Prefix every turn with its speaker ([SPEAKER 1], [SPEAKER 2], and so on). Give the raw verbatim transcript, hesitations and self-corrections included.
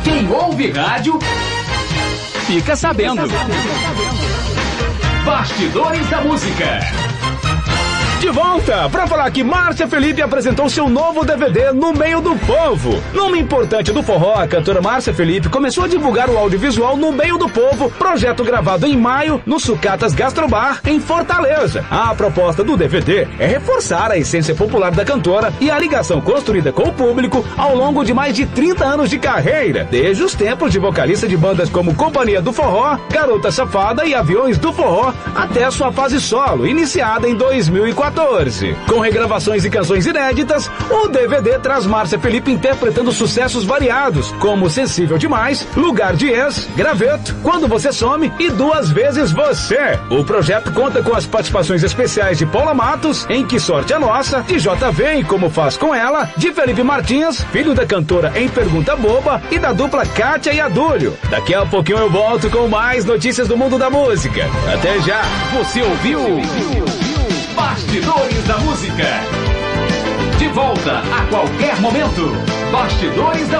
[SPEAKER 1] Quem ouve rádio
[SPEAKER 2] fica sabendo.
[SPEAKER 1] Bastidores da Música.
[SPEAKER 3] De volta para falar que Márcia Felipe apresentou seu novo D V D No Meio do Povo. Numa importante do forró, a cantora Márcia Felipe começou a divulgar o audiovisual No Meio do Povo, projeto gravado em maio no Sucatas Gastrobar, em Fortaleza. A proposta do D V D é reforçar a essência popular da cantora e a ligação construída com o público ao longo de mais de trinta anos de carreira, desde os tempos de vocalista de bandas como Companhia do Forró, Garota Safada e Aviões do Forró, até sua fase solo, iniciada em dois mil e quatorze. Com regravações e canções inéditas, o D V D traz Márcia Felipe interpretando sucessos variados, como Sensível Demais, Lugar de Ex, Graveto, Quando Você Some e Duas Vezes Você. O projeto conta com as participações especiais de Paula Matos, em Que Sorte a Nossa, de J V em Como Faz Com Ela, de Felipe Martins, filho da cantora em Pergunta Boba, e da dupla Kátia e Adúlio. Daqui a pouquinho eu volto com mais notícias do mundo da música. Até já!
[SPEAKER 1] Você ouviu? Bastidores da Música. De volta a qualquer momento. Bastidores da